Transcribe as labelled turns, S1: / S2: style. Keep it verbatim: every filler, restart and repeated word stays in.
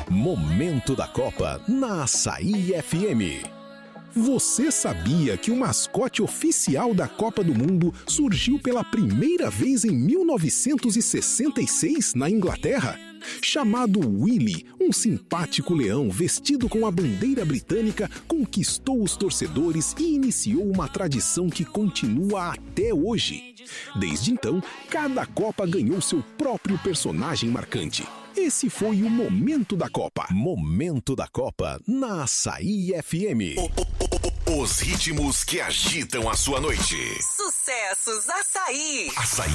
S1: Momento da Copa na Açaí F M. Você sabia que o mascote oficial da Copa do Mundo surgiu pela primeira vez em mil novecentos e sessenta e seis na Inglaterra? Chamado Willy, um simpático leão vestido com a bandeira britânica conquistou os torcedores e iniciou uma tradição que continua até hoje. Desde então, cada Copa ganhou seu próprio personagem marcante. Esse foi o Momento da Copa. Momento da Copa na Açaí F M.
S2: Os ritmos que agitam a sua noite.
S3: Sucessos Açaí.
S2: Açaí